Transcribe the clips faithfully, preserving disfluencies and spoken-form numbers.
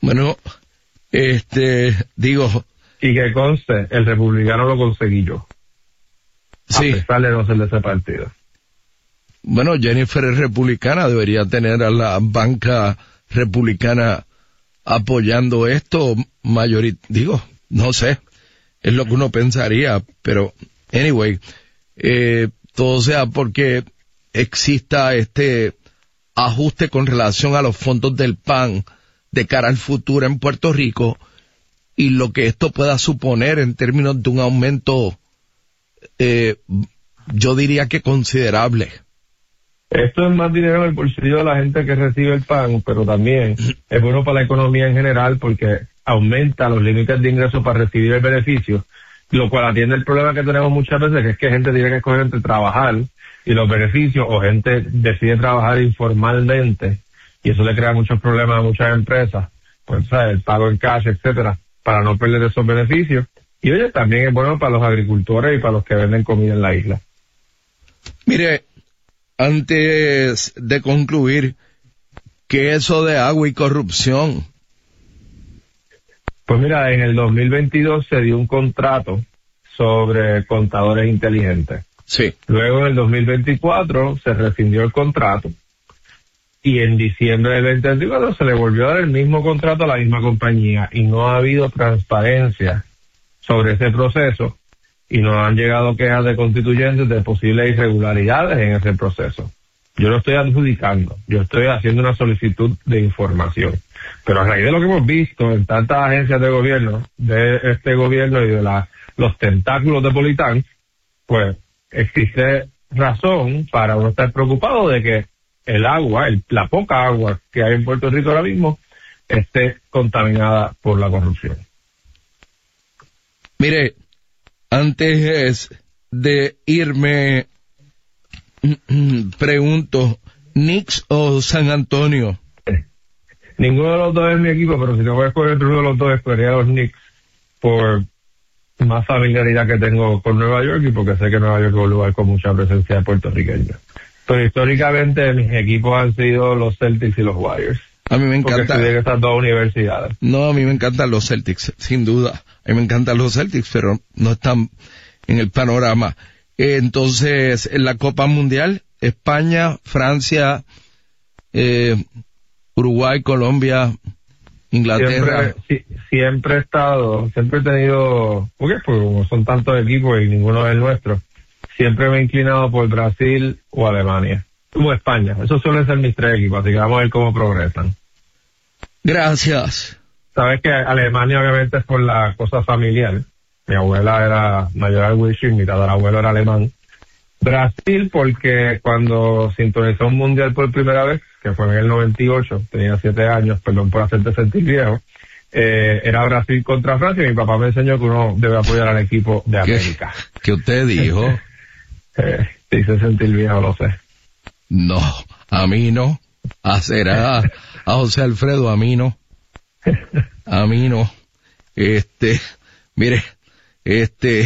Bueno, este, digo... Y que conste, el republicano lo conseguí yo. Sí. A pesar de no ser de ese partido. Bueno, Jennifer es republicana, debería tener a la banca republicana apoyando esto, mayorit digo, no sé, es lo que uno pensaría, pero anyway, eh, todo sea porque exista este ajuste con relación a los fondos del P A N de cara al futuro en Puerto Rico y lo que esto pueda suponer en términos de un aumento, eh, yo diría que considerable. Esto es más dinero en el bolsillo de la gente que recibe el P A N, pero también es bueno para la economía en general porque aumenta los límites de ingresos para recibir el beneficio, lo cual atiende el problema que tenemos muchas veces, que es que gente tiene que escoger entre trabajar y los beneficios, o gente decide trabajar informalmente, y eso le crea muchos problemas a muchas empresas, pues ¿sabes? El pago en cash, etcétera, para no perder esos beneficios. Y oye, también es bueno para los agricultores y para los que venden comida en la isla. Mire, antes de concluir, ¿qué es eso de agua y corrupción? Pues mira, en el dos mil veintidós se dio un contrato sobre contadores inteligentes. Sí. Luego en el dos mil veinticuatro se rescindió el contrato y en diciembre del veinte veinticuatro se le volvió a dar el mismo contrato a la misma compañía y no ha habido transparencia sobre ese proceso y nos han llegado quejas de constituyentes de posibles irregularidades en ese proceso. Yo no estoy adjudicando, yo estoy haciendo una solicitud de información. Pero a raíz de lo que hemos visto en tantas agencias de gobierno, de este gobierno y de la, los tentáculos de Politán, pues existe razón para uno estar preocupado de que el agua, el, la poca agua que hay en Puerto Rico ahora mismo, esté contaminada por la corrupción. Mire, antes de irme, pregunto, ¿Knicks o San Antonio? Ninguno de los dos es mi equipo, pero si tengo que escoger entre uno de los dos, escogería a los Knicks por más familiaridad que tengo con Nueva York y porque sé que Nueva York es un lugar con mucha presencia de puertorriqueños. Pero históricamente mis equipos han sido los Celtics y los Warriors. A mí me encanta. Porque estudié en estas dos universidades. No, a mí me encantan los Celtics, sin duda. A mí me encantan los Celtics, pero no están en el panorama. Eh, entonces, en la Copa Mundial, España, Francia, eh, Uruguay, Colombia, Inglaterra. Siempre, si, siempre he estado, siempre he tenido, porque pues como son tantos equipos y ninguno es el nuestro, siempre me he inclinado por Brasil o Alemania, o España. Esos suelen ser mis tres equipos, así que vamos a ver cómo progresan. Gracias. Sabes que Alemania obviamente es por la cosa familiar. Mi abuela era Mayoral Wishing, mi tatarabuelo era alemán. Brasil porque cuando sintonizó un mundial por primera vez, que fue en el noventa y ocho, tenía siete años, perdón por hacerte sentir viejo, eh, era Brasil contra Francia y mi papá me enseñó que uno debe apoyar al equipo de América. ¿Qué, ¿qué usted dijo? eh, te hice sentir viejo, lo sé. No, a mí no. A será a José Alfredo, a mí no. A mí no. Este, mire, este,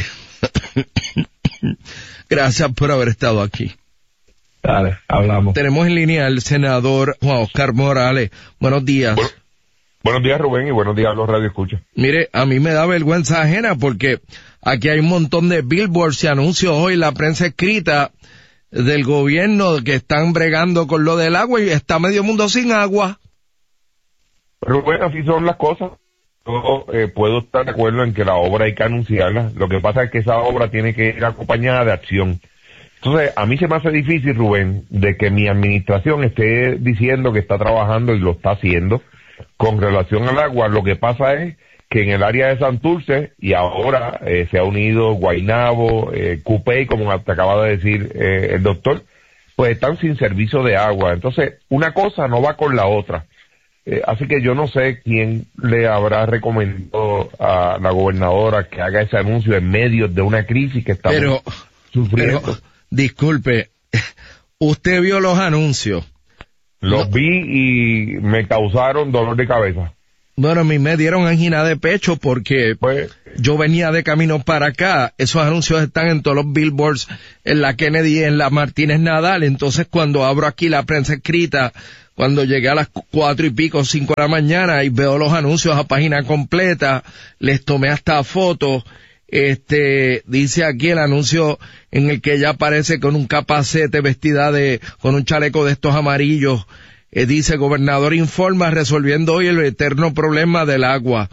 gracias por haber estado aquí. Dale, hablamos. Tenemos en línea al senador Juan Oscar Morales. Buenos días. Bueno, buenos días, Rubén, y buenos días a los radioescuchas. Mire, a mí me da vergüenza ajena porque aquí hay un montón de billboards y anuncios hoy en la prensa escrita del gobierno que están bregando con lo del agua y está medio mundo sin agua. Rubén, así son las cosas. Yo eh, puedo estar de acuerdo en que la obra hay que anunciarla. Lo que pasa es que esa obra tiene que ir acompañada de acción. Entonces, a mí se me hace difícil, Rubén, de que mi administración esté diciendo que está trabajando y lo está haciendo con relación al agua. Lo que pasa es que en el área de Santurce, y ahora eh, se ha unido Guaynabo, eh, Cupey, como te acaba de decir eh, el doctor, pues están sin servicio de agua. Entonces, una cosa no va con la otra. Eh, así que yo no sé quién le habrá recomendado a la gobernadora que haga ese anuncio en medio de una crisis que estamos pero, sufriendo. Pero, disculpe, usted vio los anuncios. Los no. vi y me causaron dolor de cabeza. Bueno, a mí me dieron angina de pecho porque Pues, yo venía de camino para acá. Esos anuncios están en todos los billboards, en la Kennedy, en la Martínez Nadal. Entonces, cuando abro aquí la prensa escrita cuando llegué a las cuatro y pico, cinco de la mañana, y veo los anuncios a página completa, les tomé hasta fotos. Este, dice aquí el anuncio en el que ella aparece con un capacete vestida de, con un chaleco de estos amarillos. Eh, dice, gobernador informa resolviendo hoy el eterno problema del agua.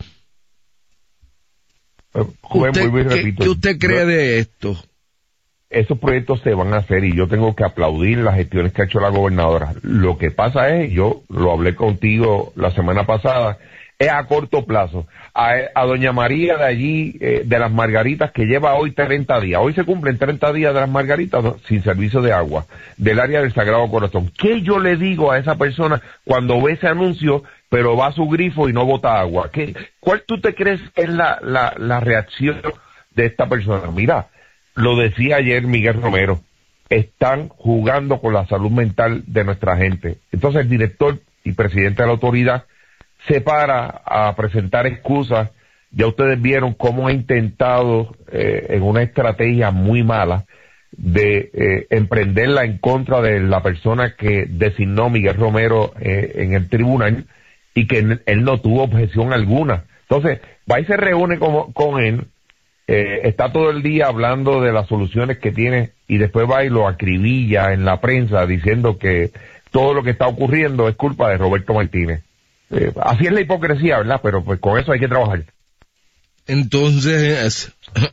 ¿Usted, muy, muy, ¿qué, repito, ¿Qué usted cree yo, de esto? Esos proyectos se van a hacer y yo tengo que aplaudir las gestiones que ha hecho la gobernadora. Lo que pasa es, yo lo hablé contigo la semana pasada, es a corto plazo. A, a doña María de allí, eh, de las Margaritas, que lleva hoy treinta días. Hoy se cumplen treinta días de las Margaritas ¿no? sin servicio de agua, del área del Sagrado Corazón. ¿Qué yo le digo a esa persona cuando ve ese anuncio, pero va a su grifo y no bota agua? ¿Qué, ¿Cuál tú te crees es la, la, la reacción de esta persona? Mira, lo decía ayer Miguel Romero, están jugando con la salud mental de nuestra gente. Entonces el director y presidente de la autoridad se para a presentar excusas. Ya ustedes vieron cómo ha intentado, eh, en una estrategia muy mala, de eh, emprenderla en contra de la persona que designó Miguel Romero eh, en el tribunal, y que él, él no tuvo objeción alguna. Entonces, va y se reúne con, con él, eh, está todo el día hablando de las soluciones que tiene, y después va y lo acribilla en la prensa diciendo que todo lo que está ocurriendo es culpa de Roberto Martínez. Eh, así es la hipocresía, ¿verdad? Pero pues con eso hay que trabajar. Entonces,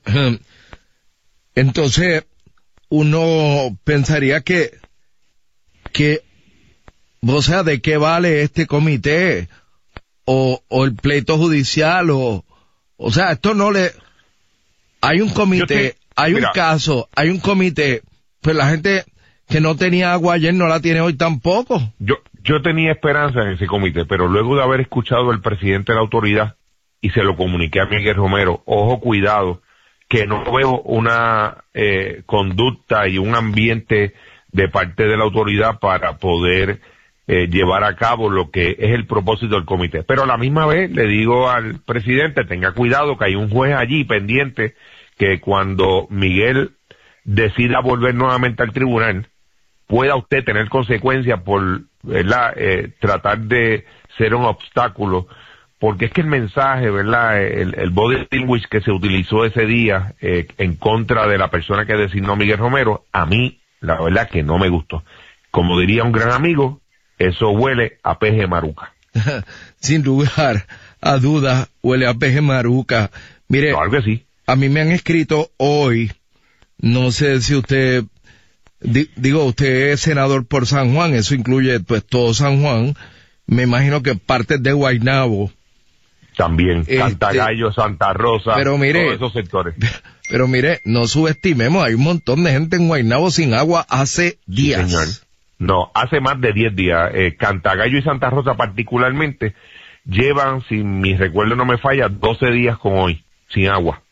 entonces uno pensaría que, que, o sea, ¿de qué vale este comité? O, o el pleito judicial, o, o sea, esto no le, hay un comité, te, hay mira, un caso, hay un comité, pues la gente que no tenía agua ayer no la tiene hoy tampoco. Yo, Yo tenía esperanza en ese comité, pero luego de haber escuchado al presidente de la autoridad, y se lo comuniqué a Miguel Romero, ojo, cuidado, que no veo una eh, conducta y un ambiente de parte de la autoridad para poder eh, llevar a cabo lo que es el propósito del comité. Pero a la misma vez le digo al presidente, tenga cuidado que hay un juez allí pendiente, que cuando Miguel decida volver nuevamente al tribunal, pueda usted tener consecuencias por, ¿verdad?, eh, tratar de ser un obstáculo, porque es que el mensaje, ¿verdad?, el, el body language que se utilizó ese día eh, en contra de la persona que designó Miguel Romero, a mí, la verdad que no me gustó. Como diría un gran amigo, eso huele a peje maruca. Sin lugar a dudas, huele a peje maruca. Mire, claro que sí. A mí me han escrito hoy, no sé si usted... Digo, usted es senador por San Juan, eso incluye pues todo San Juan, me imagino que partes de Guaynabo. También, este, Cantagallo, Santa Rosa, pero mire, todos esos sectores. Pero mire, no subestimemos, hay un montón de gente en Guaynabo sin agua hace días. Sí, señor. No, hace más de diez días. Eh, Cantagallo y Santa Rosa particularmente llevan, si mi recuerdo no me falla, doce días con hoy, sin agua.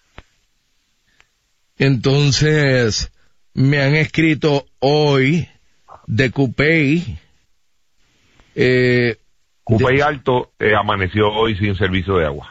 Entonces... me han escrito hoy de Cupey. Eh, Cupey de... Alto eh, amaneció hoy sin servicio de agua.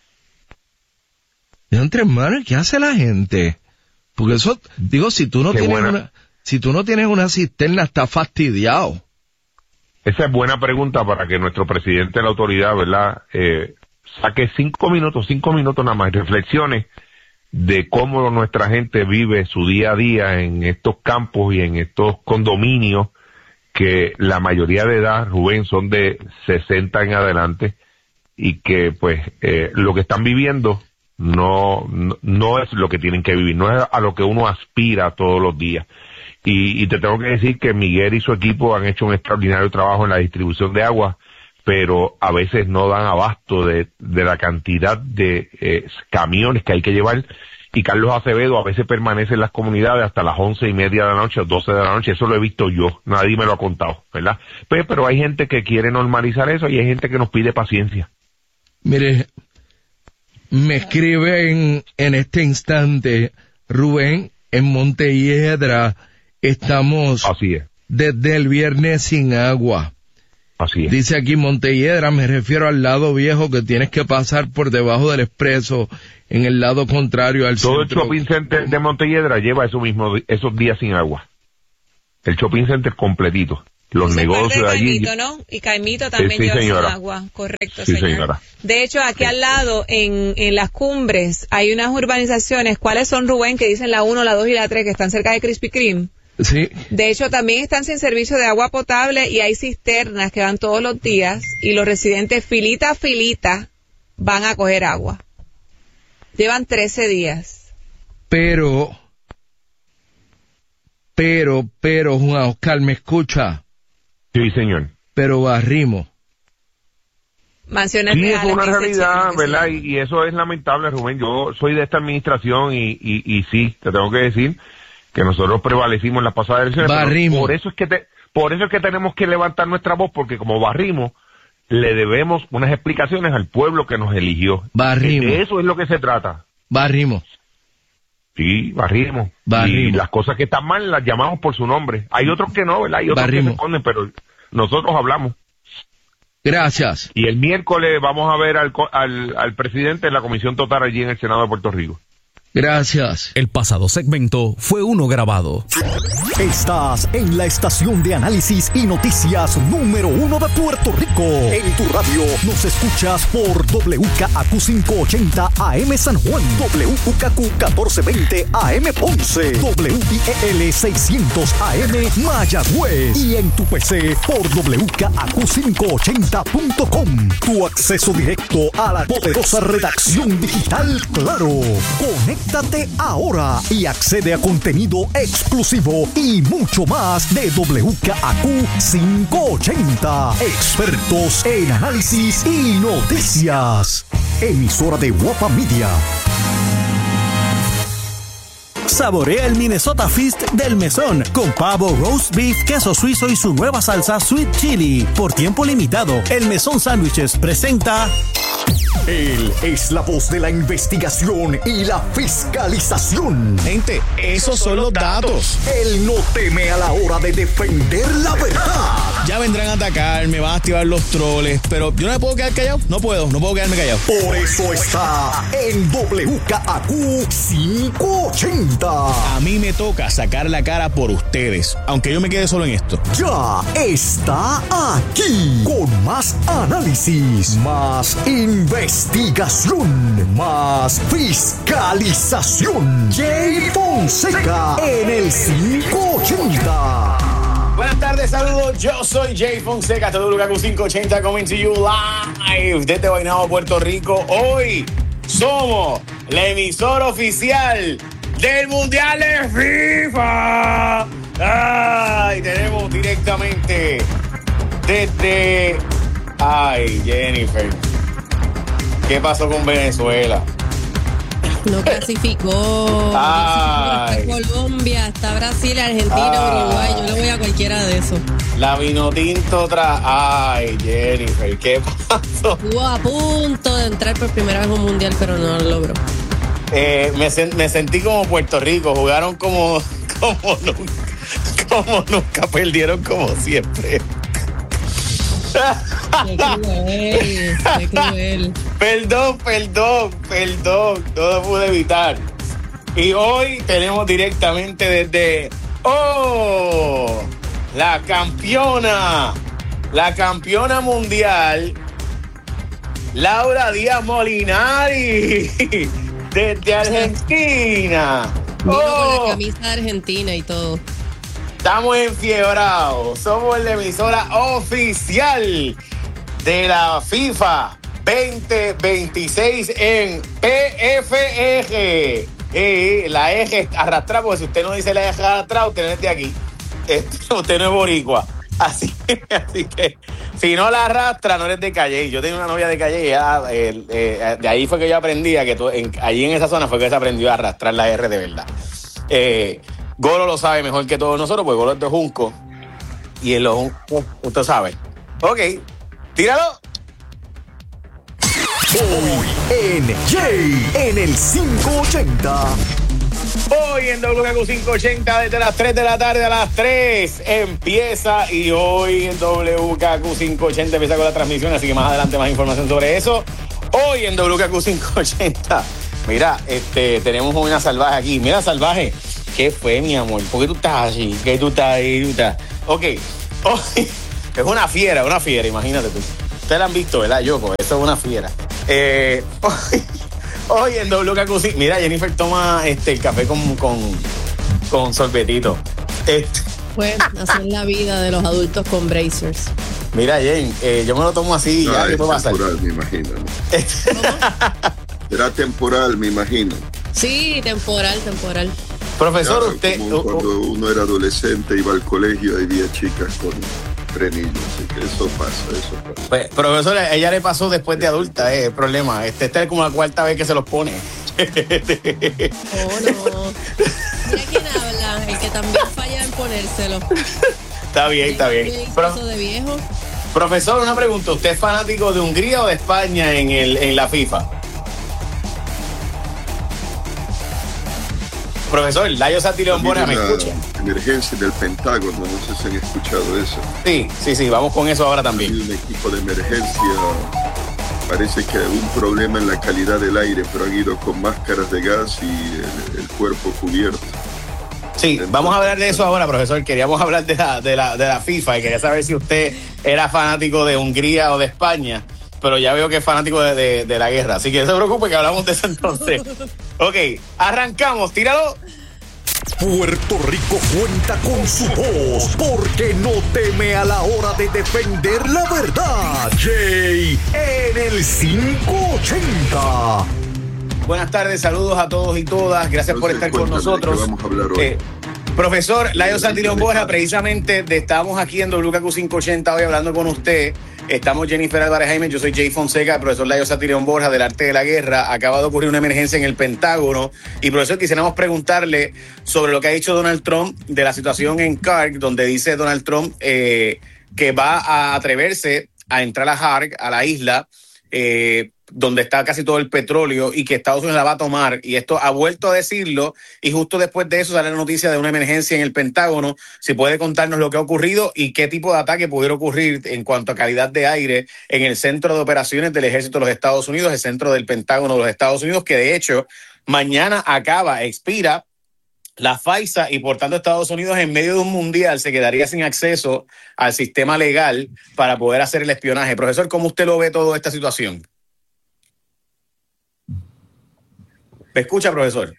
Entre hermanos, ¿qué hace la gente? Porque eso, digo, si tú no Qué tienes buena. una, si tú no tienes una cisterna, está fastidiado. Esa es buena pregunta para que nuestro presidente de la autoridad, ¿verdad?, eh, saque cinco minutos, cinco minutos nada más, reflexiones de cómo nuestra gente vive su día a día en estos campos y en estos condominios, que la mayoría de edad, Rubén, son de sesenta en adelante, y que pues eh, lo que están viviendo no, no no es lo que tienen que vivir, no es a lo que uno aspira todos los días. Y, y te tengo que decir que Miguel y su equipo han hecho un extraordinario trabajo en la distribución de agua, pero a veces no dan abasto de, de la cantidad de eh, camiones que hay que llevar, y Carlos Acevedo a veces permanece en las comunidades hasta las once y media de la noche o doce de la noche. Eso lo he visto yo, nadie me lo ha contado, ¿verdad? Pero, pero hay gente que quiere normalizar eso y hay gente que nos pide paciencia. Mire, me escriben en este instante, Rubén, en Montelledra estamos Así es. desde el viernes sin agua. Así es. Dice aquí Montelledra, me refiero al lado viejo, que tienes que pasar por debajo del expreso en el lado contrario al Todo centro. El shopping center de Montelledra lleva eso mismo, esos días sin agua. El shopping center completito. los Ese negocios de allí. Caimito, ¿no? Y Caimito también sí, lleva señora. su agua, correcto, Sí, señor. señora. De hecho, aquí al lado, en, en las cumbres, hay unas urbanizaciones. ¿Cuáles son, Rubén? Que dicen la uno, la dos y la tres, que están cerca de Krispy Kreme. Sí. De hecho, también están sin servicio de agua potable y hay cisternas que van todos los días y los residentes filita a filita van a coger agua. Llevan trece días. Pero, pero, pero, Juan Oscar, ¿me escucha? Sí, señor. Pero barrimos. Mansiones Sí, es reales, una dice realidad, Chino, que ¿verdad? se Y, llama. y eso es lamentable, Rubén. Yo soy de esta administración y, y, y sí, te tengo que decir que nosotros prevalecimos en las pasadas elecciones. pero Barrimos. Por eso es que te, por eso es que tenemos que levantar nuestra voz, porque como barrimos, le debemos unas explicaciones al pueblo que nos eligió. Barrimos. De eso es lo que se trata. Barrimos. Sí, barrimos. Barrimos. Y las cosas que están mal las llamamos por su nombre. Hay otros que no, ¿verdad? Hay otros Barrimos. que se ponen, pero nosotros hablamos. Gracias. Y el miércoles vamos a ver al, co- al, al presidente de la Comisión Total allí en el Senado de Puerto Rico. Gracias. El pasado segmento fue uno grabado. Estás en la estación de análisis y noticias número uno de Puerto Rico. En tu radio nos escuchas por W K A Q quinientos ochenta A M San Juan, W U K Q catorce veinte A M Ponce, W I E L seiscientos A M Mayagüez y en tu P C por W K A Q quinientos ochenta punto com. Tu acceso directo a la poderosa redacción digital Claro. Conéctate ahora y accede a contenido exclusivo y mucho más de W K A Q quinientos ochenta. Expertos en análisis y noticias. Emisora de Guapa Media. Saborea el Minnesota Feast del Mesón con pavo, roast beef, queso suizo y su nueva salsa Sweet Chili. Por tiempo limitado, el Mesón Sándwiches presenta... Él es la voz de la investigación y la fiscalización. Gente, esos son los datos. Él no teme a la hora de defender la verdad. Ya vendrán a atacar, me van a activar los troles, pero yo no me puedo quedar callado. No puedo, no puedo quedarme callado. Por eso está en W K A Q quinientos ochenta. A mí me toca sacar la cara por ustedes, aunque yo me quede solo en esto. Ya está aquí con más análisis, más investigación, más fiscalización. Jay Fonseca en el quinientos ochenta. Buenas tardes, saludos. Yo soy Jay Fonseca, W K Q quinientos ochenta coming to you live desde Guaynabo, Puerto Rico. Hoy somos la emisora oficial del Mundial de FIFA. Ay, tenemos directamente desde... Ay, Jennifer, ¿qué pasó con Venezuela? No clasificó. Ay. Está Colombia, está Brasil, Argentina, Ay. Uruguay. Yo le voy a cualquiera de esos. La vinotinto otra. Ay, Jennifer, ¿qué pasó? Estuvo a punto de entrar por primera vez en un mundial, pero no lo logró. Eh, me, sen- me sentí como Puerto Rico. Jugaron como, como nunca, como nunca, perdieron como siempre. Qué cruel, qué cruel. Perdón, perdón, perdón, no lo pude evitar. Y hoy tenemos directamente desde... ¡Oh! La campeona, la campeona mundial, Laura Díaz Molinari, desde Argentina. Vino con ¡Oh! la camisa de Argentina y todo. Estamos enfiebrados. Somos la emisora oficial de la FIFA veinte veintiséis en P F E G. Y la eje arrastrada, porque si usted no dice la eje arrastrada, usted no es de aquí. Este, usted no es boricua. Así, así que si no la arrastra, no eres de Calle. Yo tenía una novia de Calle y ya, eh, eh, de ahí fue que yo aprendí a que to, en, allí en esa zona fue que se aprendió a arrastrar la R de verdad. Eh, Golo lo sabe mejor que todos nosotros, porque Golo es de Junco. Y en los Juncos, usted sabe. Ok, tíralo. Hoy en Jay en el quinientos ochenta. Hoy en W K Q quinientos ochenta desde las tres de la tarde a las tres empieza, y hoy en W K Q quinientos ochenta empieza con la transmisión, así que más adelante más información sobre eso. Hoy en W K Q quinientos ochenta, mira, este, tenemos una salvaje aquí. Mira, salvaje, ¿qué fue, mi amor? ¿Por qué tú estás así? ¿Qué tú estás ahí? Tú estás... Ok, Oh, es una fiera, una fiera, imagínate tú. Ustedes la han visto, ¿verdad, Yoko? Eso es una fiera. Eh, hoy, hoy en W K Q cinco, mira, Jennifer toma este, el café con, con, con sorbetito. Este. Pues así es la vida de los adultos con bracers. Mira, Jen, eh, yo me lo tomo así y no, ya, ¿qué puede pasar? Temporal, me imagino. Será temporal, me imagino. Sí, temporal, temporal. Profesor, claro, usted... Como cuando uno era adolescente, iba al colegio, había chicas con frenillos, así que eso pasa, eso pasa. Pues, profesor, ella le pasó después de adulta, eh, el problema. Este, esta es como la cuarta vez que se los pone. Oh, no. Mira quién habla, el que también falla en ponérselo. Está bien, está bien. Pro- de viejo. Profesor, una pregunta. ¿Usted es fanático de Hungría o de España en, el, en la FIFA? Profesor, Layo Satilón Borja, ¿me escucha? Emergencia del Pentágono, no sé si han escuchado eso. Sí, sí, sí, vamos con eso ahora también. Hay un equipo de emergencia, parece que hay un problema en la calidad del aire, pero han ido con máscaras de gas y el, el cuerpo cubierto. Sí, entonces, vamos a hablar de eso ahora, profesor. Queríamos hablar de la, de la, de la FIFA y quería saber si usted era fanático de Hungría o de España, pero ya veo que es fanático de, de, de la guerra, así que no se preocupe que hablamos de eso entonces. Ok, arrancamos, tíralo. Puerto Rico cuenta con su voz porque no teme a la hora de defender la verdad. Jay en el quinientos ochenta. Buenas tardes, saludos a todos y todas. Gracias no por estar con nosotros. Vamos a hablar hoy. Eh, profesor Layo Satilón Borja, precisamente de, estamos aquí en W K Q quinientos ochenta hoy hablando con usted. Estamos Jennifer Álvarez Jaime, yo soy Jay Fonseca, el profesor Layo Satilón Borja del Arte de la Guerra. Acaba de ocurrir una emergencia en el Pentágono y, profesor, quisiéramos preguntarle sobre lo que ha dicho Donald Trump de la situación en Karg, donde dice Donald Trump eh, que va a atreverse a entrar a Karg, a la isla, eh, donde está casi todo el petróleo y que Estados Unidos la va a tomar, y esto ha vuelto a decirlo, y justo después de eso sale la noticia de una emergencia en el Pentágono. Si puede contarnos lo que ha ocurrido y qué tipo de ataque pudiera ocurrir en cuanto a calidad de aire en el centro de operaciones del Ejército de los Estados Unidos, el centro del Pentágono de los Estados Unidos, que de hecho mañana acaba, expira la FISA, y por tanto Estados Unidos en medio de un mundial se quedaría sin acceso al sistema legal para poder hacer el espionaje. Profesor, ¿cómo usted lo ve toda esta situación? ¿Me escucha, profesor?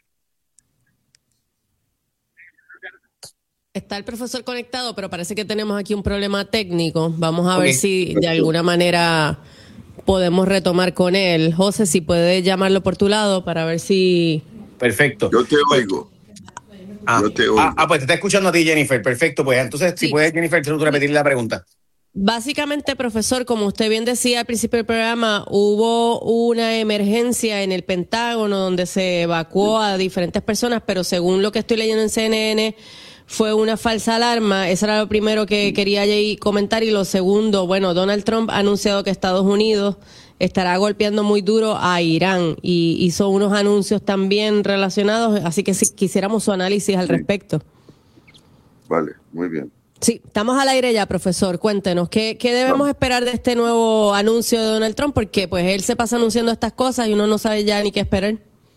Está el profesor conectado, pero parece que tenemos aquí un problema técnico. Vamos a okay. ver si de alguna manera podemos retomar con él. José, si puedes llamarlo por tu lado para ver si... Perfecto. Yo te oigo. Ah, Yo te oigo. Ah, ah, pues te está escuchando a ti, Jennifer. Perfecto, pues entonces sí. Si puedes, Jennifer, tú repetirle la pregunta. Básicamente, profesor, como usted bien decía al principio del programa, hubo una emergencia en el Pentágono donde se evacuó a diferentes personas, pero según lo que estoy leyendo en C N N, fue una falsa alarma. Eso era lo primero que quería comentar. Y lo segundo, bueno, Donald Trump ha anunciado que Estados Unidos estará golpeando muy duro a Irán y hizo unos anuncios también relacionados, así que si quisiéramos su análisis al respecto. Vale, muy bien. Sí, estamos al aire ya, profesor. Cuéntenos, ¿qué, qué debemos no. esperar de este nuevo anuncio de Donald Trump? Porque pues él se pasa anunciando estas cosas y uno no sabe ya ni qué esperar.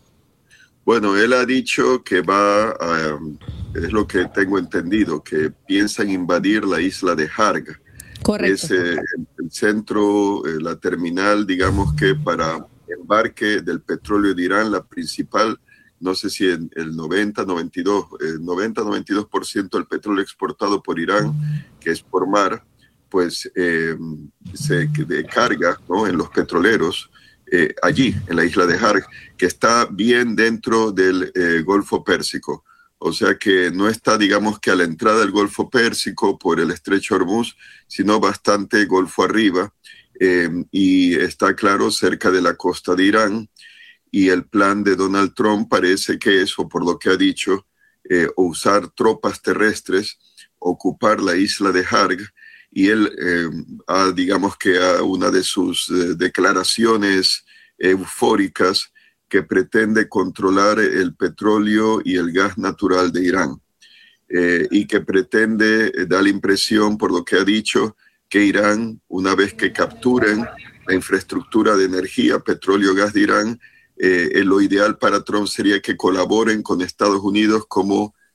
Bueno, él ha dicho que va, a, es lo que tengo entendido, que piensan invadir la isla de Harg. Correcto. Es eh, el centro, eh, la terminal, digamos que para embarque del petróleo de Irán, la principal. No sé si en el noventa, noventa y dos, eh, noventa, noventa y dos por ciento del petróleo exportado por Irán, que es por mar, pues eh, se carga, ¿no?, en los petroleros eh, allí, en la isla de Harg, que está bien dentro del eh, Golfo Pérsico. O sea que no está, digamos, que a la entrada del Golfo Pérsico por el Estrecho Hormuz, sino bastante Golfo arriba, eh, y está, claro, cerca de la costa de Irán. Y el plan de Donald Trump parece que es, o por lo que ha dicho, eh, usar tropas terrestres, ocupar la isla de Harg, y él, eh, ha, digamos que a una de sus eh, declaraciones eufóricas, que pretende controlar el petróleo y el gas natural de Irán, eh, y que pretende, eh, da la impresión, por lo que ha dicho, que Irán, una vez que capturen la infraestructura de energía, petróleo, gas de Irán, Eh, lo ideal para Trump sería que colaboren con Estados Unidos como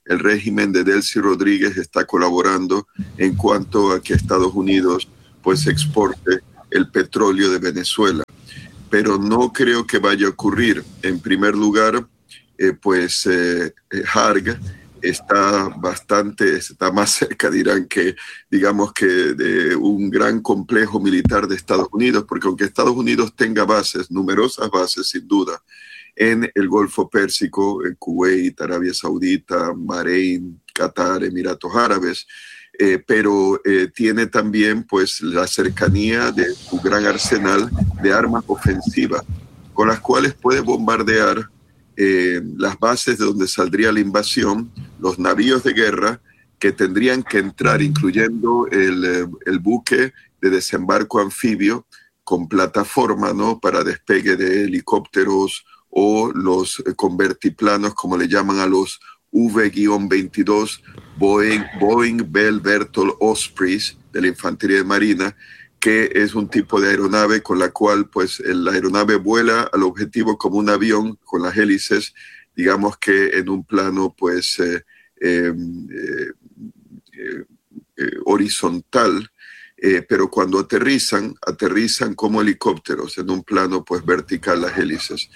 el régimen de Delcy Rodríguez está colaborando en cuanto a que Estados Unidos pues exporte el petróleo de Venezuela. Pero no creo que vaya a ocurrir. En primer lugar, eh, pues eh, Harg está bastante, está más cerca de Irán que, digamos que de un gran complejo militar de Estados Unidos, porque aunque Estados Unidos tenga bases, numerosas bases sin duda, en el Golfo Pérsico, en Kuwait, Arabia Saudita, Bahrein, Qatar, Emiratos Árabes, eh, pero eh, tiene también pues la cercanía de su gran arsenal de armas ofensivas, con las cuales puede bombardear eh, las bases de donde saldría la invasión, los navíos de guerra que tendrían que entrar, incluyendo el, el buque de desembarco anfibio con plataforma, ¿no?, para despegue de helicópteros, o los convertiplanos, como le llaman a los V veintidós Boeing, Boeing Bell Berthold Ospreys de la Infantería de Marina, que es un tipo de aeronave con la cual pues la aeronave vuela al objetivo como un avión con las hélices, digamos que en un plano pues eh, eh, eh, eh, horizontal, eh, pero cuando aterrizan, aterrizan como helicópteros en un plano pues vertical las hélices.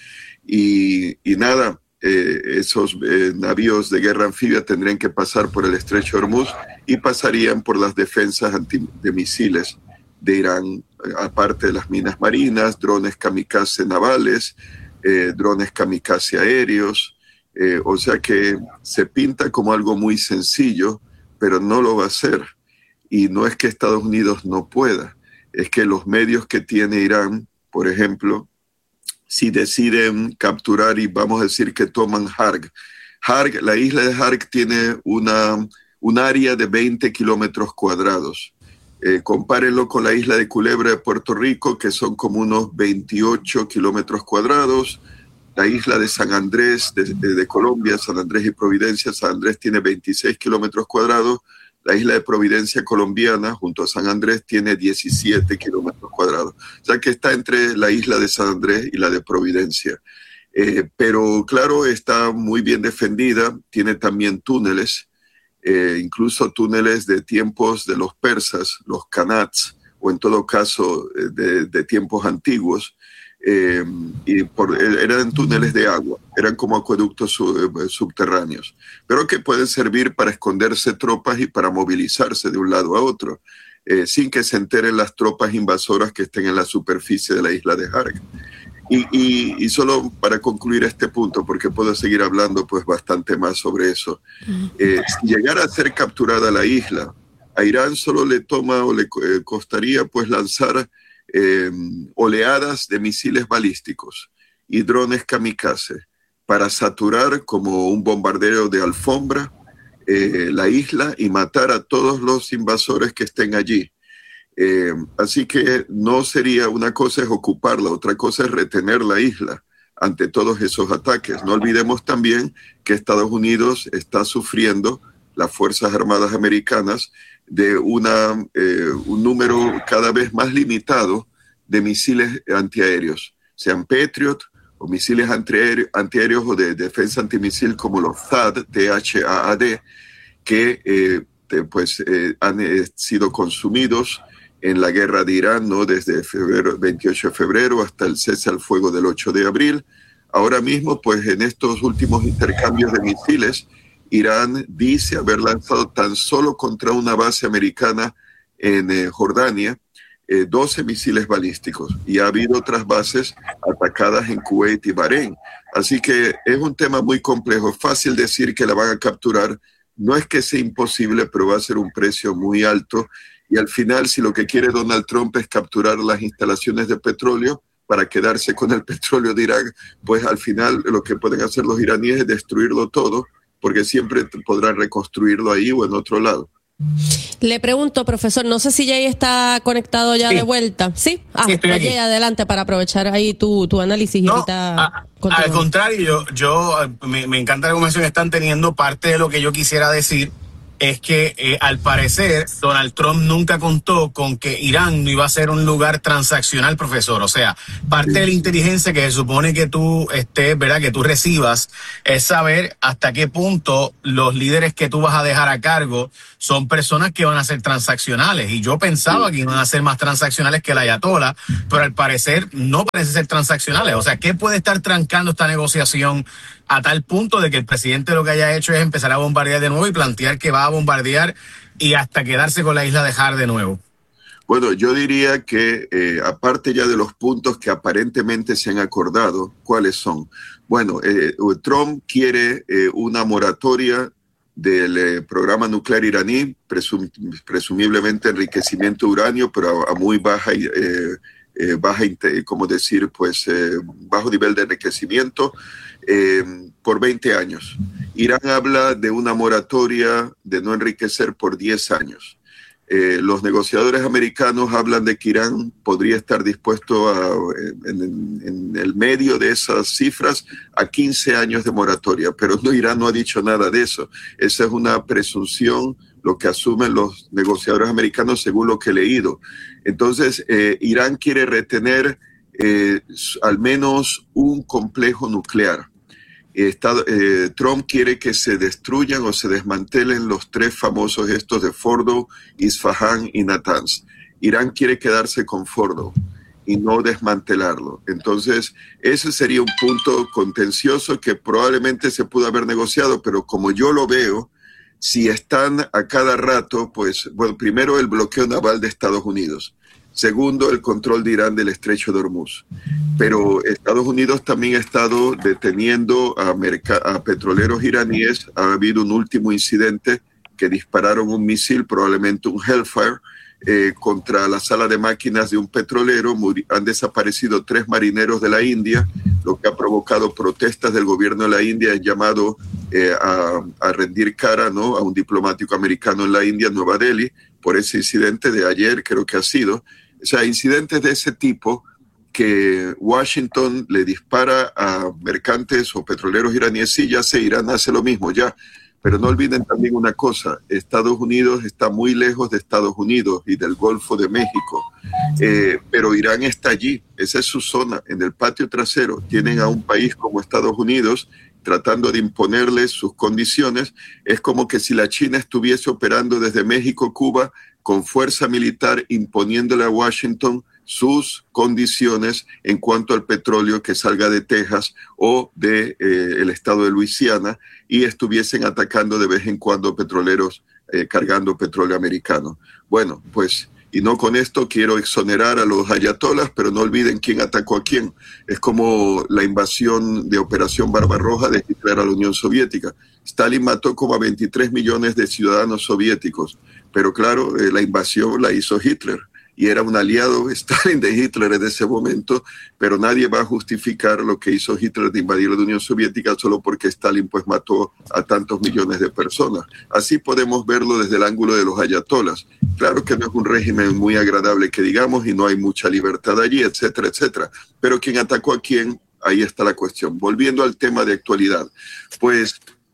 Y, y nada, eh, esos eh, navíos de guerra anfibia tendrían que pasar por el estrecho de Hormuz y pasarían por las defensas anti, de misiles de Irán, aparte de las minas marinas, drones kamikaze navales, eh, drones kamikaze aéreos, eh, o sea que se pinta como algo muy sencillo, pero no lo va a hacer. Y no es que Estados Unidos no pueda, es que los medios que tiene Irán, por ejemplo, si deciden capturar y vamos a decir que toman Harg. Harg, la isla de Harg tiene una, un área de veinte kilómetros cuadrados. Eh, compárenlo con la isla de Culebra de Puerto Rico, que son como unos veintiocho kilómetros cuadrados. La isla de San Andrés de, de, de Colombia, San Andrés y Providencia, San Andrés tiene veintiséis kilómetros cuadrados. La isla de Providencia colombiana, junto a San Andrés, tiene diecisiete kilómetros cuadrados. O sea que está entre la isla de San Andrés y la de Providencia. Eh, pero claro, está muy bien defendida, tiene también túneles, eh, incluso túneles de tiempos de los persas, los kanats, o en todo caso de, de tiempos antiguos, eh, y por, eran túneles de agua, eran como acueductos sub, subterráneos, pero que pueden servir para esconderse tropas y para movilizarse de un lado a otro, eh, sin que se enteren las tropas invasoras que estén en la superficie de la isla de Harg. Y, y, y solo para concluir este punto, porque puedo seguir hablando pues bastante más sobre eso, eh, si llegara a ser capturada la isla, a Irán solo le toma o le eh, costaría pues lanzar Eh, oleadas de misiles balísticos y drones kamikaze para saturar como un bombardeo de alfombra eh, la isla y matar a todos los invasores que estén allí. Eh, así que no sería, una cosa es ocuparla, otra cosa es retener la isla ante todos esos ataques. No olvidemos también que Estados Unidos está sufriendo, las Fuerzas Armadas Americanas, de una, eh, un número cada vez más limitado de misiles antiaéreos, sean Patriot o misiles antiaéreos, antiaéreos o de defensa antimisil como los T H A D, T H A A D, que eh, de, pues, eh, han eh, sido consumidos en la guerra de Irán, ¿no?, desde febrero, veintiocho de febrero hasta el cese al fuego del ocho de abril. Ahora mismo, pues en estos últimos intercambios de misiles, Irán dice haber lanzado tan solo contra una base americana en eh, Jordania eh, doce misiles balísticos, y ha habido otras bases atacadas en Kuwait y Bahrein. Así que es un tema muy complejo. Es fácil decir que la van a capturar. No es que sea imposible, pero va a ser un precio muy alto. Y al final, si lo que quiere Donald Trump es capturar las instalaciones de petróleo para quedarse con el petróleo de Irán, pues al final lo que pueden hacer los iraníes es destruirlo todo, porque siempre podrán reconstruirlo ahí o en otro lado. Le pregunto, profesor, no sé si Jay está conectado ya sí. de vuelta. ¿Sí? Ah, sí, pues Jay, adelante para aprovechar ahí tu, tu análisis. No, y ahorita a, al contrario, yo, yo me, me encanta la conversación que están teniendo. Parte de lo que yo quisiera decir es que eh, al parecer Donald Trump nunca contó con que Irán no iba a ser un lugar transaccional, profesor. O sea, parte de la inteligencia que se supone que tú estés, ¿verdad? Que tú recibas es saber hasta qué punto los líderes que tú vas a dejar a cargo son personas que van a ser transaccionales. Y yo pensaba que iban a ser más transaccionales que el ayatollah, pero al parecer no parece ser transaccionales. O sea, ¿qué puede estar trancando esta negociación a tal punto de que el presidente lo que haya hecho es empezar a bombardear de nuevo y plantear que va a bombardear y hasta quedarse con la isla de Har de nuevo? Bueno, yo diría que eh, aparte ya de los puntos que aparentemente se han acordado, ¿cuáles son? Bueno, eh, Trump quiere eh, una moratoria del eh, programa nuclear iraní, presum presumiblemente enriquecimiento de uranio, pero a, a muy baja, eh, eh, baja, como decir, pues eh, bajo nivel de enriquecimiento, eh, por veinte años. Irán habla de una moratoria de no enriquecer por diez años. Eh, los negociadores americanos hablan de que Irán podría estar dispuesto a, en, en, en el medio de esas cifras a quince años de moratoria, pero no, Irán no ha dicho nada de eso. Esa es una presunción, lo que asumen los negociadores americanos según lo que he leído. Entonces, eh, Irán quiere retener eh, al menos un complejo nuclear. Estado, eh, Trump quiere que se destruyan o se desmantelen los tres famosos estos de Fordow, Isfahan y Natanz. Irán quiere quedarse con Fordow y no desmantelarlo. Entonces, ese sería un punto contencioso que probablemente se pudo haber negociado, pero como yo lo veo, si están a cada rato, pues, bueno, primero el bloqueo naval de Estados Unidos. Segundo, el control de Irán del estrecho de Hormuz. Pero Estados Unidos también ha estado deteniendo a, a petroleros iraníes. Ha habido un último incidente que dispararon un misil, probablemente un Hellfire, eh, contra la sala de máquinas de un petrolero. Han desaparecido tres marineros de la India, lo que ha provocado protestas del gobierno de la India, llamado eh, a, a rendir cara, ¿no?, a un diplomático americano en la India, Nueva Delhi, por ese incidente de ayer, creo que ha sido. O sea, incidentes de ese tipo que Washington le dispara a mercantes o petroleros iraníes. Sí, ya sé, Irán hace lo mismo ya, pero no olviden también una cosa: Estados Unidos está muy lejos de Estados Unidos y del Golfo de México, eh, pero Irán está allí, esa es su zona, en el patio trasero. Tienen a un país como Estados Unidos tratando de imponerles sus condiciones. Es como que si la China estuviese operando desde México, Cuba, con fuerza militar, imponiéndole a Washington sus condiciones en cuanto al petróleo que salga de Texas o de eh, el estado de Luisiana, y estuviesen atacando de vez en cuando petroleros eh, cargando petróleo americano. Bueno, pues, y no con esto quiero exonerar a los ayatolas, pero no olviden quién atacó a quién. Es como la invasión de Operación Barbarroja de Hitler a la Unión Soviética. Stalin mató como a veintitrés millones de ciudadanos soviéticos, pero claro, eh, la invasión la hizo Hitler. Y era un aliado Stalin de Hitler en ese momento, pero nadie va a justificar lo que hizo Hitler de invadir la Unión Soviética solo porque Stalin pues mató a tantos millones de personas. Así podemos verlo desde el ángulo de los ayatolas. Claro que no es un régimen muy agradable que digamos, y no hay mucha libertad allí, etcétera, etcétera. Pero quién atacó a quién, ahí está la cuestión. Volviendo al tema de actualidad, pues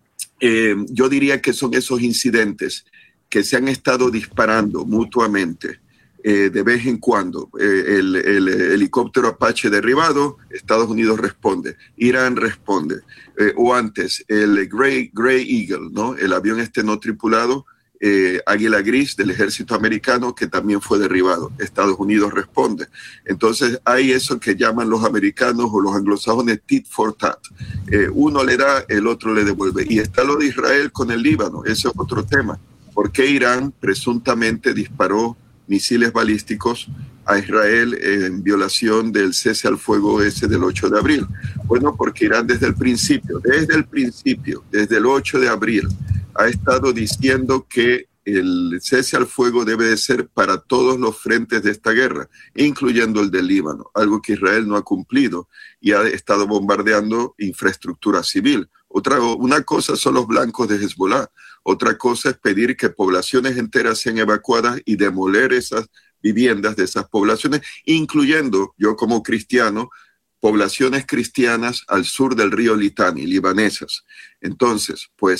eh, yo diría que son esos incidentes que se han estado disparando mutuamente. Eh, de vez en cuando, eh, el, el, el helicóptero Apache derribado, Estados Unidos responde, Irán responde, eh, o antes, el Grey, Grey Eagle, ¿no?, el avión este no tripulado, eh, Águila Gris del ejército americano, que también fue derribado, Estados Unidos responde. Entonces hay eso que llaman los americanos o los anglosajones tit for tat, eh, uno le da, el otro le devuelve. Y está lo de Israel con el Líbano, ese es otro tema. ¿Por qué Irán presuntamente disparó misiles balísticos a Israel en violación del cese al fuego ese del ocho de abril? Bueno, porque Irán desde el principio, desde el principio, desde el ocho de abril, ha estado diciendo que el cese al fuego debe de ser para todos los frentes de esta guerra, incluyendo el del Líbano, algo que Israel no ha cumplido y ha estado bombardeando infraestructura civil. Otra, una cosa son los blancos de Hezbollah, otra cosa es pedir que poblaciones enteras sean evacuadas y demoler esas viviendas de esas poblaciones, incluyendo, yo como cristiano, poblaciones cristianas al sur del río Litani, libanesas. Entonces, pues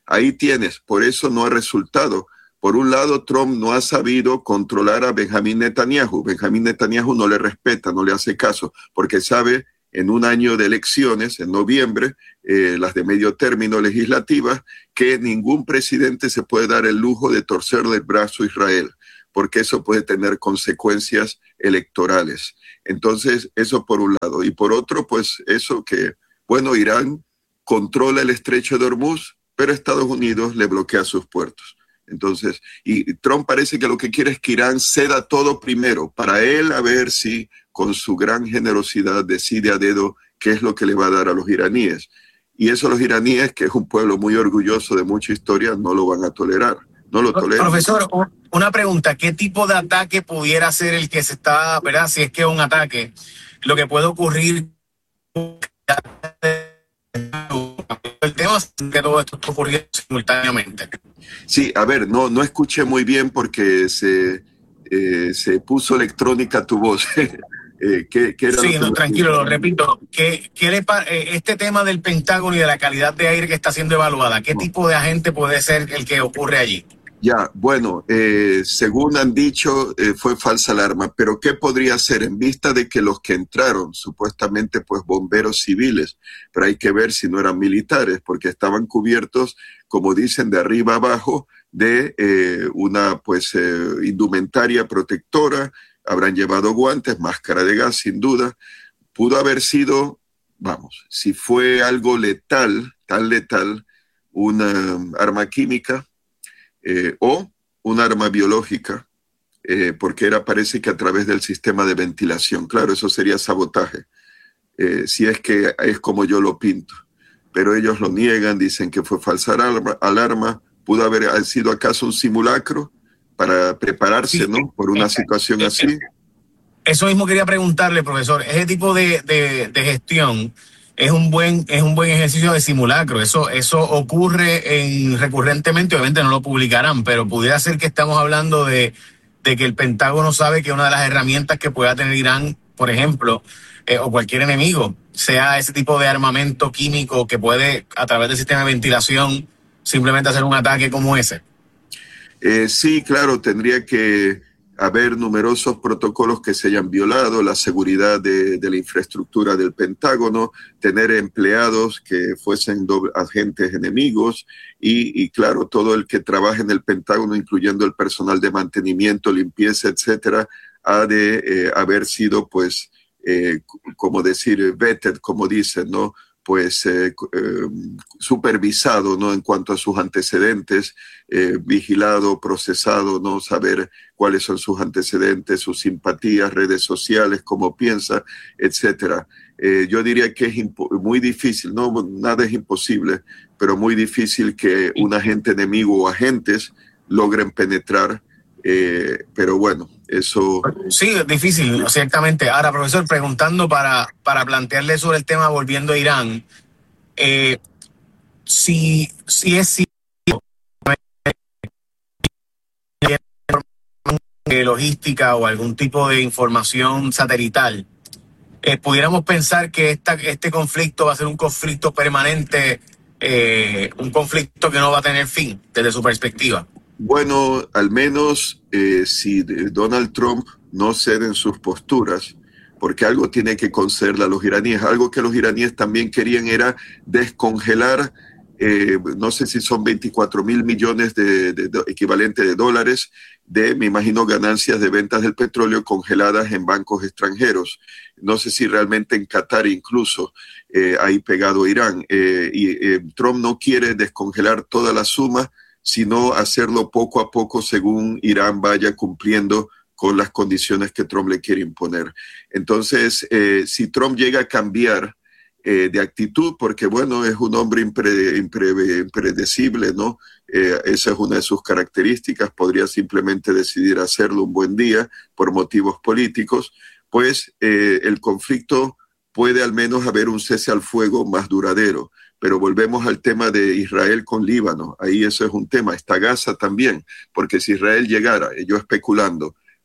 ahí tienes, por eso no ha resultado. Por un lado, Trump no ha sabido controlar a Benjamín Netanyahu. Benjamín Netanyahu no le respeta, no le hace caso, porque sabe en un año de elecciones, en noviembre, eh, las de medio término legislativas, que ningún presidente se puede dar el lujo de torcerle el brazo a Israel, porque eso puede tener consecuencias electorales. Entonces, eso por un lado. Y por otro, pues eso que, bueno, Irán controla el estrecho de Hormuz, pero Estados Unidos le bloquea sus puertos. Entonces, y Trump parece que lo que quiere es que Irán ceda todo primero, para él a ver si con su gran generosidad decide a dedo qué es lo que le va a dar a los iraníes. Y eso los iraníes, que es un pueblo muy orgulloso de mucha historia, no lo van a tolerar. No lo toleran. Profesor, una pregunta, ¿qué tipo de ataque pudiera ser el que se está, verdad? Si es que es un ataque, lo que puede ocurrir, el tema es que todo esto está ocurriendo simultáneamente. Sí, a ver, no, no escuché muy bien porque se, eh, se puso electrónica tu voz. eh, ¿qué, qué era sí, lo no, tranquilo, lo repito. ¿Qué, qué le, este tema del Pentágono y de la calidad de aire que está siendo evaluada, ¿qué no. tipo de agente puede ser el que ocurre allí? Ya, bueno, eh, según han dicho, eh, fue falsa alarma, pero ¿qué podría ser en vista de que los que entraron, supuestamente pues bomberos civiles, pero hay que ver si no eran militares, porque estaban cubiertos, como dicen, de arriba abajo, de eh, una pues eh, indumentaria protectora, habrán llevado guantes, máscara de gas, sin duda. Pudo haber sido, vamos, si fue algo letal, tan letal, una um, arma química, Eh, o un arma biológica, eh, porque era, parece que a través del sistema de ventilación. Claro, eso sería sabotaje, eh, si es que es como yo lo pinto. Pero ellos lo niegan, dicen que fue falsa alarma. alarma. ¿Pudo haber sido acaso un simulacro para prepararse, sí, ¿no? por una situación así? Eso mismo quería preguntarle, profesor. Ese tipo de, de, de gestión es un buen es un buen ejercicio de simulacro. Eso eso ocurre en, recurrentemente, obviamente no lo publicarán, pero pudiera ser que estamos hablando de, de que el Pentágono sabe que una de las herramientas que pueda tener Irán, por ejemplo, eh, o cualquier enemigo, sea ese tipo de armamento químico que puede, a través del sistema de ventilación, simplemente hacer un ataque como ese. Eh, sí, claro, tendría que haber numerosos protocolos que se hayan violado, la seguridad de, de la infraestructura del Pentágono, tener empleados que fuesen doble, agentes enemigos y, y, claro, todo el que trabaje en el Pentágono, incluyendo el personal de mantenimiento, limpieza, etcétera, ha de eh, haber sido, pues, eh, como decir, vetted, como dicen, ¿no? pues eh, eh, supervisado, ¿no? En cuanto a sus antecedentes, eh, vigilado, procesado, ¿no? Saber cuáles son sus antecedentes, sus simpatías, redes sociales, cómo piensa, etcétera. Eh, yo diría que es muy difícil, no, nada es imposible, pero muy difícil que un agente enemigo o agentes logren penetrar. Eh, pero bueno, eso... Sí, es difícil, ciertamente. Ahora, profesor, preguntando para, para plantearle sobre el tema, volviendo a Irán, eh, si, si es cierto de logística o algún tipo de información satelital, eh, pudiéramos pensar que esta, este conflicto va a ser un conflicto permanente, eh, un conflicto que no va a tener fin, desde su perspectiva. Bueno, al menos eh, si Donald Trump no cede en sus posturas, porque algo tiene que concederle a los iraníes. Algo que los iraníes también querían era descongelar, eh, no sé si son veinticuatro mil millones de, de, de equivalente de dólares, de, me imagino, ganancias de ventas del petróleo congeladas en bancos extranjeros. No sé si realmente en Qatar incluso, eh, ahí pegado a Irán. Eh, y eh, Trump no quiere descongelar toda la suma, sino hacerlo poco a poco según Irán vaya cumpliendo con las condiciones que Trump le quiere imponer. Entonces, eh, si Trump llega a cambiar eh, de actitud, porque bueno, es un hombre impre, impre, impredecible, ¿no? Eh, esa es una de sus características, podría simplemente decidir hacerlo un buen día por motivos políticos, pues eh, el conflicto puede al menos haber un cese al fuego más duradero. Pero volvemos al tema de Israel con Líbano. Ahí eso es un tema. Está Gaza también, porque si Israel llegara, yo especulando,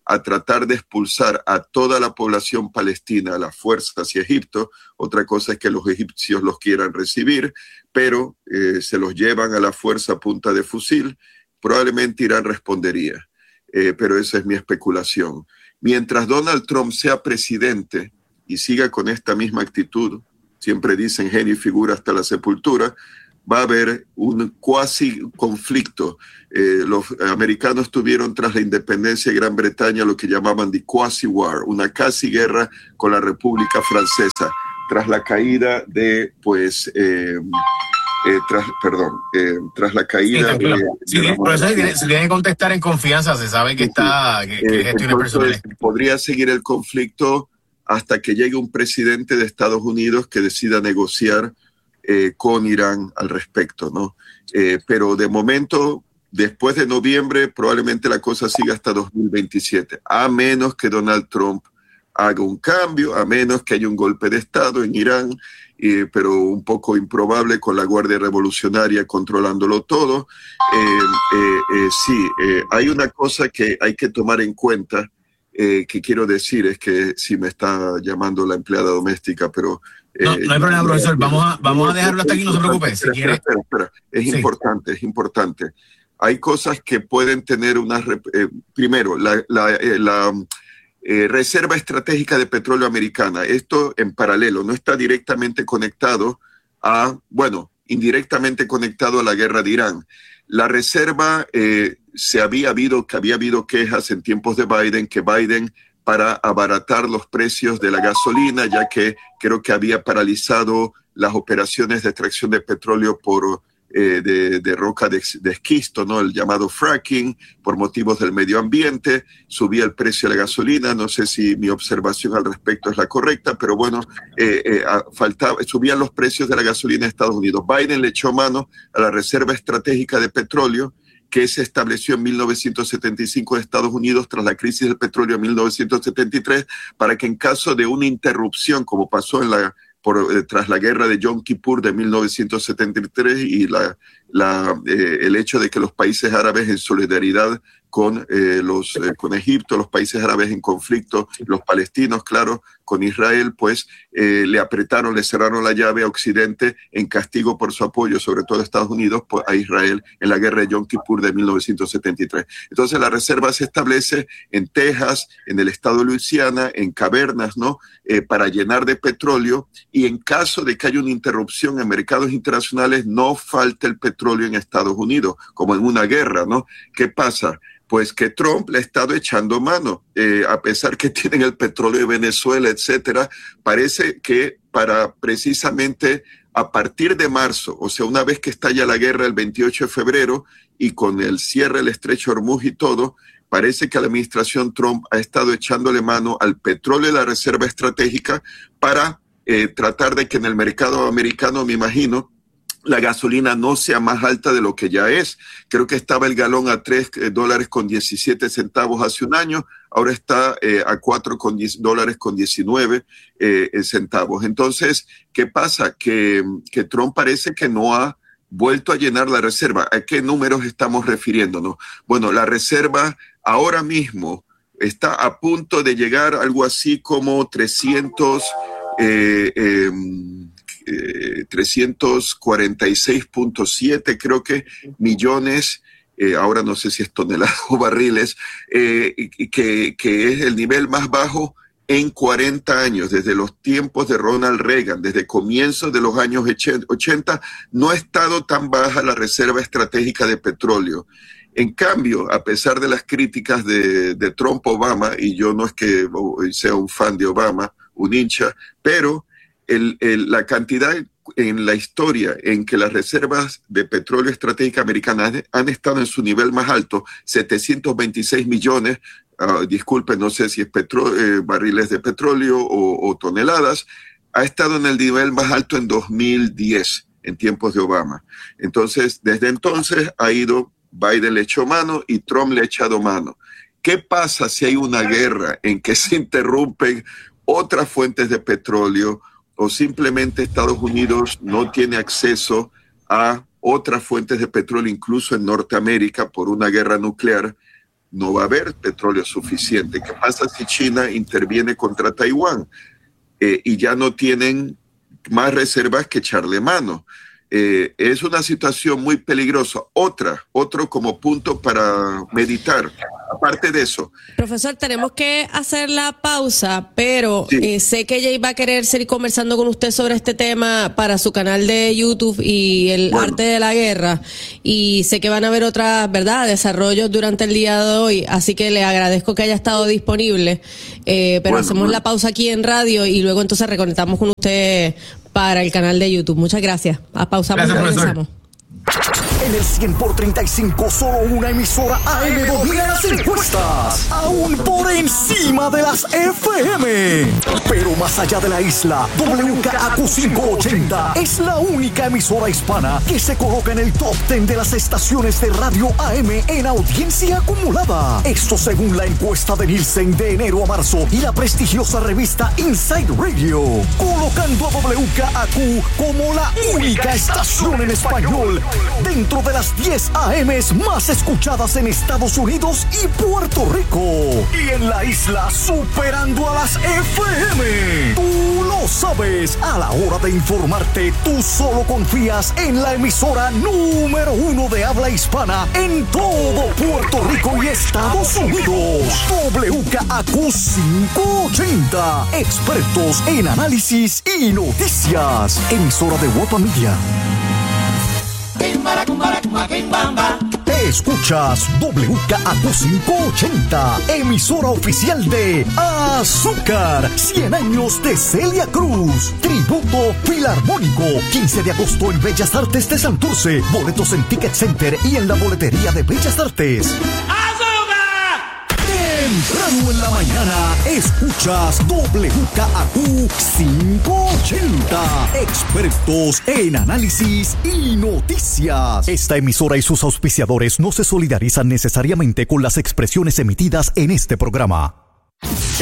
a tratar de expulsar a toda la población palestina a la fuerza hacia Egipto. Otra cosa es que los egipcios los quieran recibir, pero eh, se los llevan a la fuerza a punta de fusil. Probablemente Irán respondería, eh, pero esa es mi especulación. Mientras Donald Trump sea presidente y siga con esta misma actitud, siempre dicen genio y figura hasta la sepultura, va a haber un cuasi conflicto. Eh, los americanos tuvieron tras la independencia de Gran Bretaña lo que llamaban the quasi war, una casi guerra con la República Francesa, tras la caída de, pues, eh, eh, tras, perdón, eh, tras la caída sí, de... de, sí, de por eso se tiene, se tiene que contestar en confianza, se sabe que sí, está, que, que eh, gestiones personales. Podría seguir el conflicto hasta que llegue un presidente de Estados Unidos que decida negociar Eh, con Irán al respecto, ¿no? Eh, pero de momento, después de noviembre, probablemente la cosa siga hasta dos mil veintisiete, a menos que Donald Trump haga un cambio, a menos que haya un golpe de Estado en Irán, eh, pero un poco improbable con la Guardia Revolucionaria controlándolo todo. Eh, eh, eh, sí, eh, hay una cosa que hay que tomar en cuenta, eh, que quiero decir, es que sí me está llamando la empleada doméstica, pero... No, no hay problema, profesor. Vamos a, vamos a dejarlo hasta aquí, no se preocupe. Si quiere. Espera, espera. Es sí. importante, es importante. Hay cosas que pueden tener una... Eh, primero, la, la, eh, la eh, Reserva Estratégica de Petróleo Americana. Esto en paralelo, no está directamente conectado a... Bueno, indirectamente conectado a la guerra de Irán. La reserva, eh, se había habido, que había habido quejas en tiempos de Biden, que Biden... para abaratar los precios de la gasolina, ya que creo que había paralizado las operaciones de extracción de petróleo por, eh, de, de roca de, de esquisto, ¿no? El llamado fracking, por motivos del medio ambiente, subía el precio de la gasolina. No sé si mi observación al respecto es la correcta, pero bueno, eh, eh, faltaba, subían los precios de la gasolina en Estados Unidos. Biden le echó mano a la Reserva Estratégica de Petróleo, que se estableció en mil novecientos setenta y cinco en Estados Unidos tras la crisis del petróleo en mil novecientos setenta y tres, para que en caso de una interrupción, como pasó en la, por, eh, tras la guerra de Yom Kippur de mil novecientos setenta y tres y la, la, eh, el hecho de que los países árabes en solidaridad con, eh, los, eh, con Egipto, los países árabes en conflicto, los palestinos, claro, con Israel, pues eh, le apretaron, le cerraron la llave a Occidente en castigo por su apoyo, sobre todo a Estados Unidos, pues, a Israel en la guerra de Yom Kippur de mil novecientos setenta y tres. Entonces la reserva se establece en Texas, en el estado de Luisiana, en cavernas, ¿no? Eh, para llenar de petróleo, y en caso de que haya una interrupción en mercados internacionales, no falta el petróleo en Estados Unidos, como en una guerra, ¿no? ¿Qué pasa? Pues que Trump le ha estado echando mano, eh, a pesar que tienen el petróleo de Venezuela, etcétera. Parece que para precisamente a partir de marzo, o sea, una vez que estalla la guerra el veintiocho de febrero y con el cierre del estrecho de Hormuz y todo, parece que la administración Trump ha estado echándole mano al petróleo de la reserva estratégica para eh, tratar de que en el mercado americano, me imagino, la gasolina no sea más alta de lo que ya es. Creo que estaba el galón a tres dólares con diecisiete centavos hace un año, ahora está eh, a cuatro dólares con diecinueve eh, centavos. Entonces, ¿qué pasa? Que, que Trump parece que no ha vuelto a llenar la reserva. ¿A qué números estamos refiriéndonos? Bueno, la reserva ahora mismo está a punto de llegar a algo así como trescientos... Eh, eh, Eh, trescientos cuarenta y seis punto siete, creo que, millones, eh, ahora no sé si es toneladas o barriles, eh, que, que es el nivel más bajo en cuarenta años, desde los tiempos de Ronald Reagan, desde comienzos de los años ochenta, no ha estado tan baja la reserva estratégica de petróleo. En cambio, a pesar de las críticas de, de Trump-Obama, y yo no es que sea un fan de Obama, un hincha, pero El, el, la cantidad en la historia en que las reservas de petróleo estratégica americanas han, han estado en su nivel más alto, setecientos veintiséis millones, uh, disculpen, no sé si es petro, eh, barriles de petróleo o, o toneladas, ha estado en el nivel más alto en dos mil diez, en tiempos de Obama. Entonces, desde entonces ha ido, Biden le echó mano y Trump le ha echado mano. ¿Qué pasa si hay una guerra en que se interrumpen otras fuentes de petróleo, o simplemente Estados Unidos no tiene acceso a otras fuentes de petróleo, incluso en Norteamérica, por una guerra nuclear? no va a haber petróleo suficiente. ¿Qué pasa si China interviene contra Taiwán eh, y ya no tienen más reservas que echarle mano? Eh, es una situación muy peligrosa. Otra, otro como punto para meditar. Aparte de eso. Profesor, tenemos que hacer la pausa, pero sí. eh, sé que Jay va a querer seguir conversando con usted sobre este tema para su canal de YouTube y el bueno. arte de la guerra. Y sé que van a haber otras, ¿verdad?, desarrollos durante el día de hoy. Así que le agradezco que haya estado disponible. Eh, pero bueno, hacemos bueno. la pausa aquí en radio y luego entonces reconectamos con usted para el canal de YouTube. Muchas gracias. A pausamos y regresamos. En el cien por treinta y cinco, solo una emisora A M domina las encuestas, aún por encima de las F M. Pero más allá de la isla, W K A Q quinientos ochenta es la única emisora hispana que se coloca en el top diez de las estaciones de radio A M en audiencia acumulada. Esto según la encuesta de Nielsen de enero a marzo y la prestigiosa revista Inside Radio, colocando a W K A Q como la única estación en español dentro de las diez A Ms más escuchadas en Estados Unidos y Puerto Rico. Y en la isla superando a las F M. Tú lo sabes. A la hora de informarte, tú solo confías en la emisora número uno de habla hispana en todo Puerto Rico y Estados Unidos. W K A Q quinientos ochenta. Expertos en análisis y noticias. Emisora de Guapa Media. Escuchas W K A Q quinientos ochenta, emisora oficial de Azúcar, cien años de Celia Cruz, tributo filarmónico, quince de agosto en Bellas Artes de Santurce, boletos en Ticket Center y en la boletería de Bellas Artes. Temprano en la mañana, escuchas W K A Q quinientos ochenta. Expertos en análisis y noticias. Esta emisora y sus auspiciadores no se solidarizan necesariamente con las expresiones emitidas en este programa.